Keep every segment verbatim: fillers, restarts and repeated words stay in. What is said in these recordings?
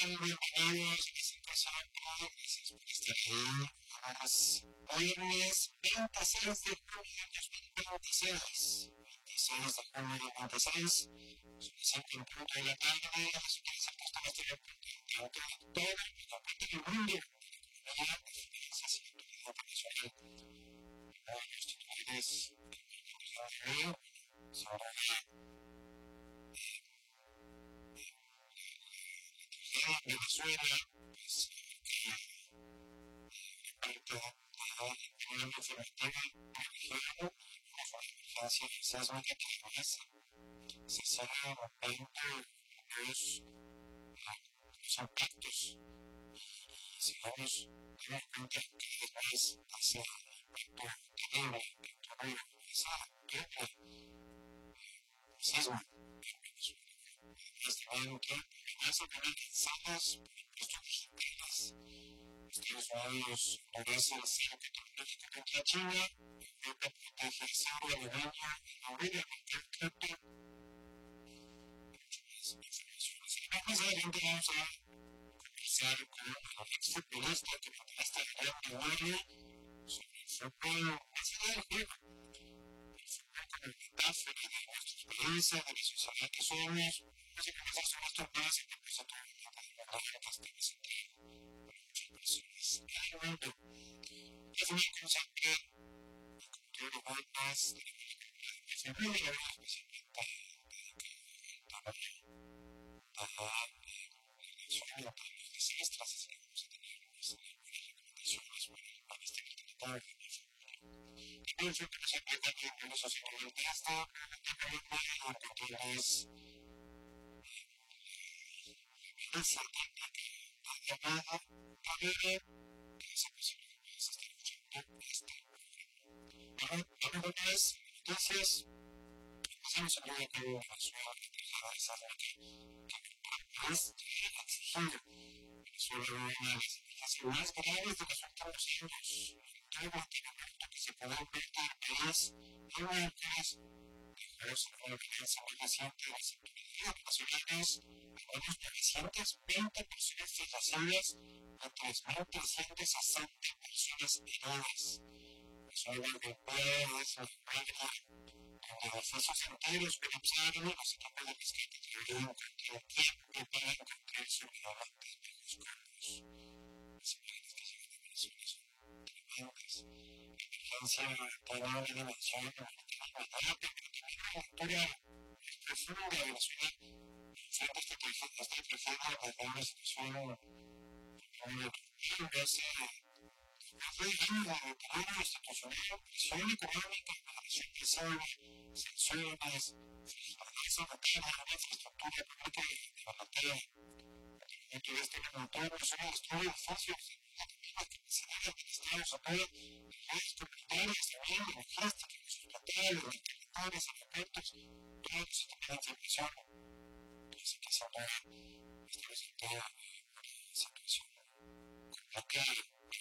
Bienvenidos, les empezamos, gracias por estar ahí. Hoy es veintiséis de junio de dos mil veintiséis. veintiséis de junio de veintiséis. Son las cinco en punto de la tarde. Las utilizas para estar en el punto de todo la parte del mundo. La economía, las finanzas y la actualidad internacional. Hoy los titulares que me han sobre Venezuela, pues que respecto a la opinión informativa privilegiada, una emergencia sísmica que además se sigue rompiendo los, los impactos y sigamos dando cuenta cada vez más hacia el impacto terrible que tuvo esa doble sismo en Venezuela. Además también que además se ven cansadas por impuestos digitales. Estados Unidos endurece el cerco tecnológico contra China, Europa protege el Saudi, Alemania y Noruega contra el cripto. Muchas más informaciones. Además, más adelante vamos a conversar con el exfutbolista que protesta el gran debate sobre el fútbol más allá del juego. El fútbol como metáfora de nuestra experiencia, de la sociedad que somos. Vamos a conversar sobre estos temas y después a todo el mundo de la verdad que está presentado por muchas personas en el mundo. Es un concepto de cultura buenas, de la figura y la verdad especialmente dedicada al tamaño a la relación entre los desastres, así que vamos a tener unas buenas recomendaciones para este territorio de mi figura. Y pienso que nos empieza que en los socioambientalistas, probablemente con el controles esa técnica llamada carrera que es posible que puedas estar escuchando esta programa. Pero buenas noticias. Empezamos a hablar con una ciudad que trabajaba esa noche que es exigido. Venezuela una de las emergencias más graves de los últimos años. En todo Latinoamérica que se puede ver en el país, no hay mujeres dejó una evidencia muy reciente de las autoridades nacionales a unos novecientas veinte personas fallecidas y tres mil trescientas sesenta personas heridas. Venezuela europea es la regla donde edificios enteros colapsaron y los equipos de rescate tuvieron encontrar tiempo para encontrar sobrevivientes de los cuerpos. Las imágenes que llegan de Venezuela son tremendas. La emergencia tiene una dimensión humanitaria inmediata, pero también una lectura profunda de Venezuela. Frente a esta tragedia, desde una situación muy horrible, hace después de años de deterioro institucional, presión económica, migración pesada, sanciones, fortaleza material, una infraestructura pública de barrotea. Y todo este montón no solo destruye edificios, sino también las capacidades administrativas, apoya redes comunitarias, también de logística, hospitales, de carreteras, aeropuertos, todo el sistema de información. Así que sin duda, este resultado de una situación complicada.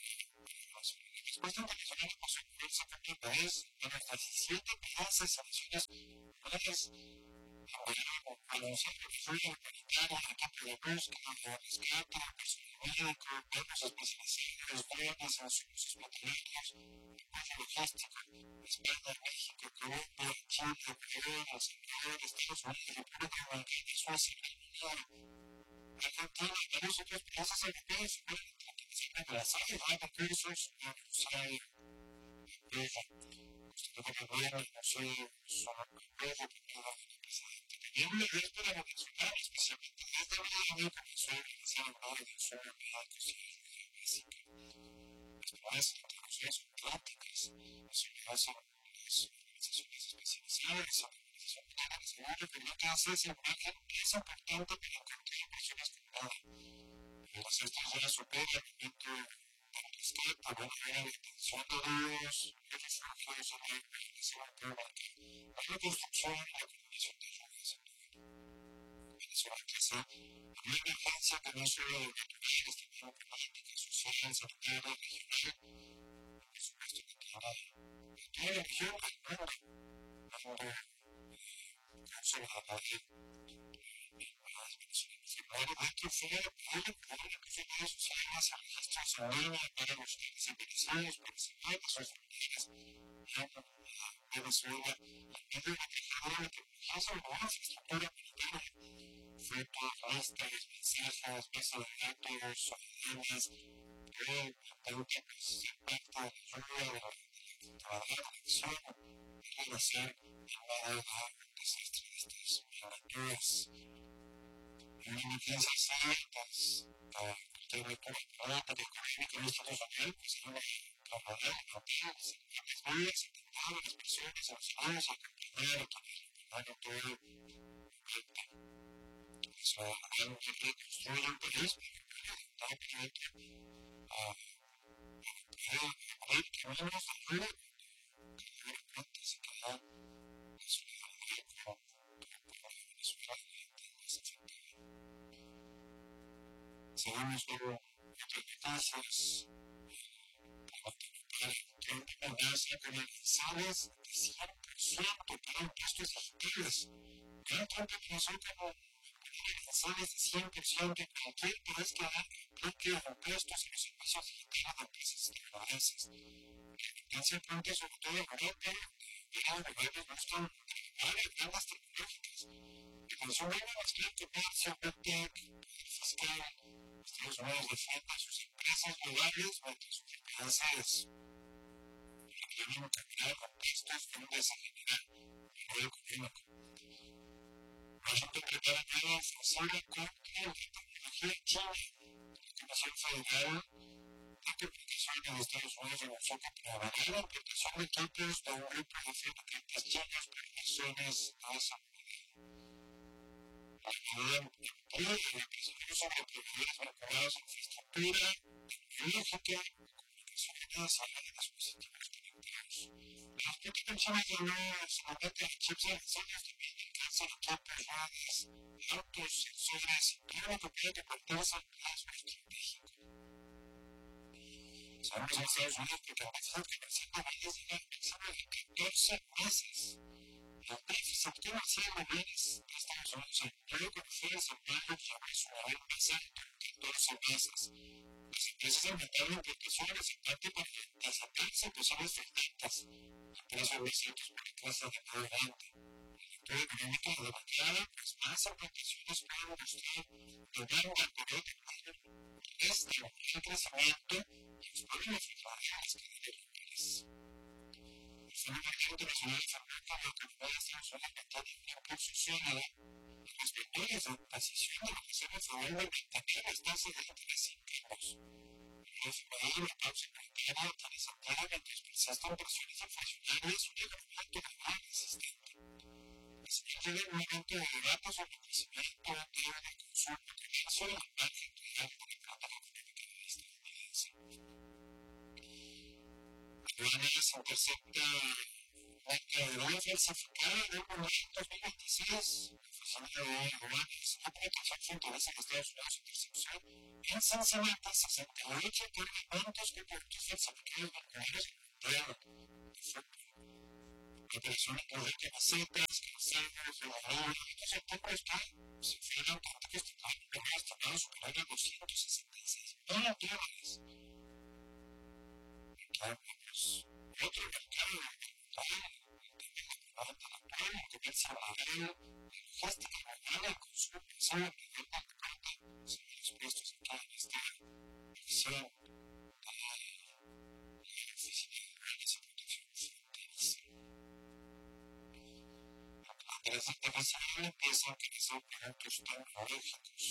La respuesta internacional por su fuerza propia país, de los diecisiete países y naciones unidas, enviaron anunciar refugio humanitario, equipo de búsqueda, de rescate, personal médico, vuelos especializados, drones, insumos hospitalarios, apoyo logístico. España, México, Colombia, Chile, Perú, El Salvador, Estados Unidos, República Dominicana, Suecia, Reino Unido, Argentina y varios otros países europeos fueron amenazados de recursos y acusados de apoyo. Usted que gobierno anunció su apoyo por todo el presidente. Tenía una vez para los venezolanos, especialmente desde el año comenzó a organizar un modo de uso de datos y ayuda básica. Las primeras intervenciones son prácticas, asociadas a las organizaciones especializadas, a la Organización Mundial de la Salud, refirió que hace esa imagen es importante para encontrar personas con nada. Los estos ya superan el momento del rescate, van a ver la detención de los refugiados en la organización pública, la reconstrucción y la coordinación de ayudas en lugar. Venezuela crece en una emergencia que no solo de naturales, también política, social, sanitaria, regional, por supuesto que tiene de toda la región al mundo, cuando causa la ley el país venezolano fue hay que hacer, hay que poner que se redes sociales, a registros en línea para los interesados, para saber de sus familiares en Venezuela, en medio de la quejadera que hace una infraestructura militar, fotos, rastros, mensajes, besos de datos, soledades, que intenta pues impacta la ayuda de la trabajadora de acción, y relación en medio de un desastre de estas magnitudes. En una emergencia así, pues, que tiene como política económica en Estados Unidos, pues hay una trabajadora mundial, las vidas, intentando las personas a los lados, acompañar a quienes lo todo eso, hay que reconstruir un país, pero que hay que abrir caminos de ayuda, que de repente se queda la solidaridad con la Venezuela y esa gente. Sabemos que otras noticias, que últimos días se penalizadas de cien por ciento para impuestos digitales. Gran Trump utilizó como penalizadas de cien por ciento en cualquier país que aplique impuestos en los servicios digitales de empresas estadounidenses. La tendencia pronto, sobre todo en Europa, era de gobiernos buscan eliminar reglas tecnológicas. El consumo de mezclar comercio, big fiscal, Estados Unidos defiende sus empresas globales mientras sus empresas tienen que crear contextos donde se genera poder económico. Washington prepara nueva ofensiva contra la tecnología china. La Comisión Federal de Comunicaciones de Estados Unidos anunció que promoverá la importación de equipos de un grupo de fabricantes chinos por razones de seguridad. La medida incluye la presión sobre proveedores vinculados a infraestructura tecnológica, comunicaciones y de dispositivos conectados. Los políticos chinos llamó solamente a chips avanzados de alcance de equipos, redes, autos, sensores y todo lo que puede convertirse en plasma estratégico. Sabemos en Estados Unidos que capacidad comercial de bienes llega a máximo de catorce meses. El déficit comercial de bienes de Estados Unidos en periodo con fines en mayo llegó a su nivel más alto en catorce meses. Las empresas aumentaron importaciones en parte para anticiparse posibles ventas a precios más altos por la clase de medio ambiente. La lectura económica demandada, pues más importaciones pueden mostrar demanda por otro lado, este el crecimiento y exponen las fragilidades que deben locales. El Fondo Monetario Internacional afirmó que la economía de Estados Unidos mantiene un impulso sólido y los vectores de posición de la Reserva Federal de mantener las tasas de interés sin cambios. El F M I, la pausa monetaria, utiliza claramente persisten presiones inflacionarias y un incremento global resistente. La señal llega en un momento de debate sobre el crecimiento de consumo y comercio y el margen real de la plataforma económica estadounidense. Aduanas intercepta la actividad falsificada de un momento en dos mil veintiséis. La Oficina de Aduanas y Protección Fronteriza de Estados Unidos intercepción en Cincinnati sesenta y ocho cargamentos con productos falsificados vinculados al Mundial de Fútbol. La operación incluye camisetas, calzados, regalos y otros artículos que se fueron prácticos totales de los estimados superior a doscientos sesenta y seis mil dólares. Pues, otro mercado global, también la planta natural, el comercio laboral, la logística global, el consumo pensado a nivel de la planta sobre los puestos en cada esta división de la Oficina de Aduanas y Protección Fronteriza. Las internacionales empiezan a utilizar productos tecnológicos.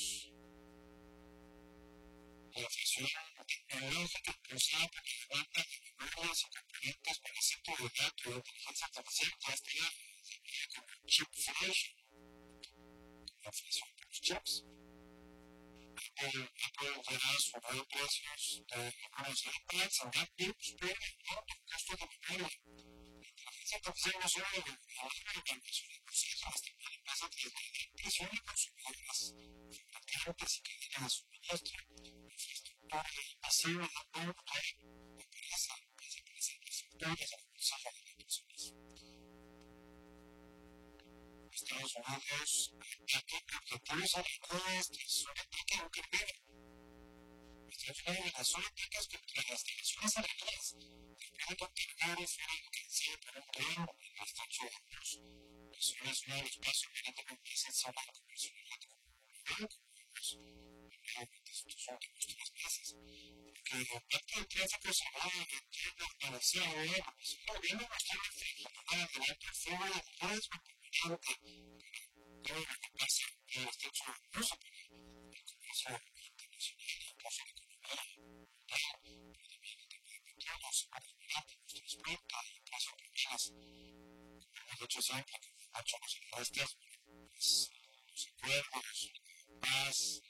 La fusión tecnológica impulsada por la demanda de memorias y componentes para el centro de datos de inteligencia artificial ya está definida como chipflation, la fusión de los chips. Apple, Apple dará su nuevo precios de algunos iPads y MacBooks por el alto costo de memoria. La inteligencia artificial no solo elabora la información de procesos, hasta que pasa a través de la impresión de consumidores, fabricantes y cadenas de suministro. Para el paseo de la pauta de pereza, que se presenta sectores al consejo de las personas. Estados Unidos ataque objetivos alienígenas tras un ataque a Ucrania. Estados Unidos lanzó ataques contra las instalaciones alienígenas después de contagiar fuera alcanzada por un dron en el estrecho de Hormuz. Las zonas del espacio evidentemente se saben como el ciudad como realmente estos últimos tres meses. Que parte del tráfico se va a entiendo organizado, el gobierno mostró la fragilidad del alto fuego de unidades contaminantes todo lo que pasa en el estrecho de Hormuz para el comercio internacional y incluso la economía mundial, pero también el tema de petróleo, carburante, los transporta y incluso personas, como hemos dicho siempre, que muchos de los opuestos, pues los acuerdos, la paz,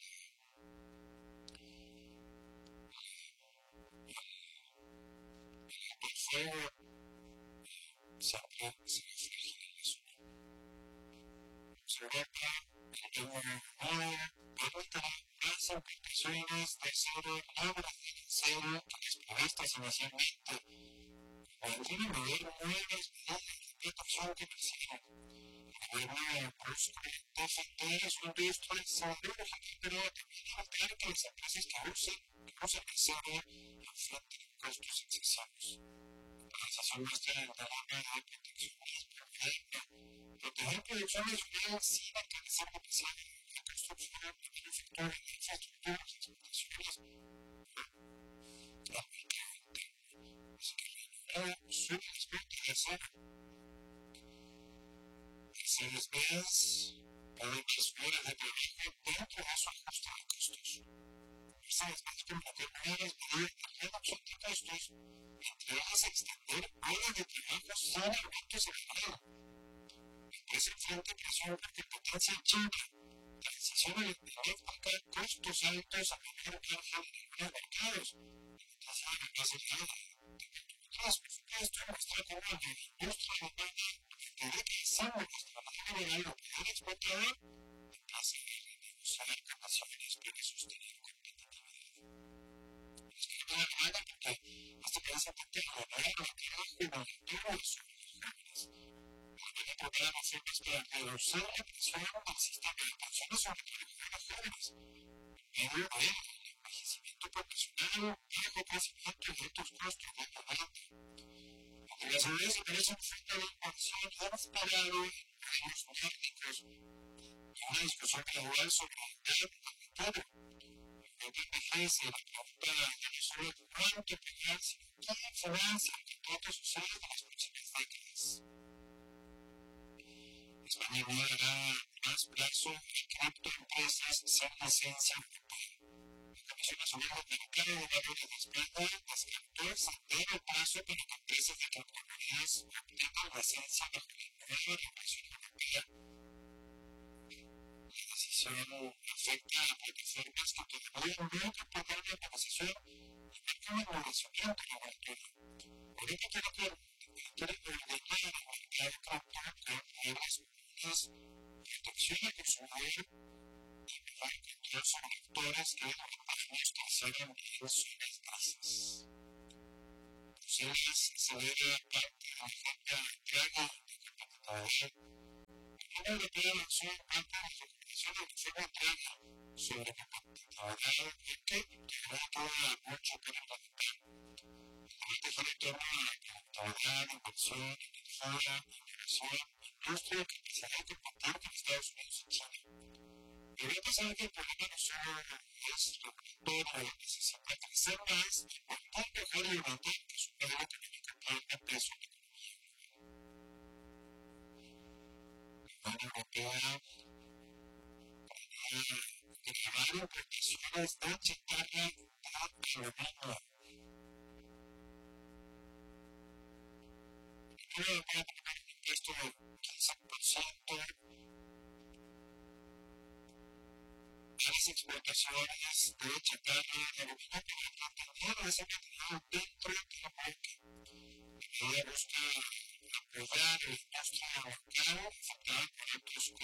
el fuego, siempre se ve frágil en la zona. Europa, el Reino Unido, permitirá más importaciones de acero no financiero que las previstas inicialmente. Argentina mover nuevas medidas de protección comercial. El gobierno busca defender su industria siderúrgica, pero también evitar que las empresas que usen, que usan acero enfrenten costos excesivos. La organización muestra el diagrama de proteccionismo perfecto. Proteger producción nacional sin alcanzar a pesar de la construcción, la manufactura, la infraestructura, las exportaciones. La política interna. Así que la Unión sube las ventas de acero. Mercedes-Benz paga más horas de trabajo dentro de su ajuste de costos. Mercedes-Benz comprometió nuevas medidas de reducción de costos, entre ellas extender horas de trabajo sin aumento salarial. La empresa enfrenta presión por competencia en China. La decisión eléctrica costos altos a menor margen en algunos mercados. La noticia de la casa de por supuesto, muestra cómo la industria alemana tendrá que hacer nuestra manera de europea exportador en base a renegociar condiciones para sostener competitividad. Es que no es nada porque este país intenta generar una carga juvenil sobre los jóvenes. También propone reformas para reducir la presión del sistema de pensiones sobre los jóvenes. En medio de envejecimiento profesional, bajo crecimiento y altos costos de vivienda. Las ciudades aparecen frente a la inversión inesperada en reinos nórdicos y una discusión global sobre la edad del futuro. Europa envejece, la pregunta ya no solo cuánto pagar, sino qué influencia en el contrato social de las próximas décadas. España no dará más plazo a criptoempresas sin licencia europea. La Comisión Nacional del Mercado de Valores de España descartó extender el plazo para que empresas de criptomonedas obtengan licencia bajo la nueva regulación europea. La decisión afecta a plataformas que todavía no proponen la negociación y marcan el endurecimiento regulatorio. Europa quiere que quiere ordenar el mercado cripto con reglas comunes, protección al consumidor y mejor control sobre actores que durante años causaron bien sobre tasas. Bruselas acelera parte de la agenda Draghi de competitividad. La Unión Europea lanzó un parte de las recomendaciones de reforma Draghi sobre competitividad que integró toda mucho periodista. El debate gira en torno a la conectividad, inversión, energía, innovación, industria y capacidad de competir con Estados Unidos y China. Europa sabe que el problema no solo es regulatorio, necesita crecer más y por tanto mejor orientar que su modelo económico pueda peso en la economía global. La Unión Europea planea grabar importaciones de chatarra de aluminio. La Unión Europea planea un impuesto del quince por ciento a las exportaciones de chatarra de aluminio para mantener ese material dentro de la marca. La medida busca apoyar a la industria local afectada por altos